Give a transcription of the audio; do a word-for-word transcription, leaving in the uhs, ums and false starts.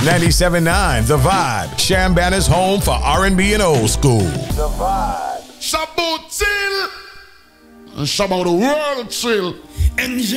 ninety-seven point nine The Vibe, Shambanna's home for R and B and old school. The Vibe. Shabbat chill. And Shabbat the world chill.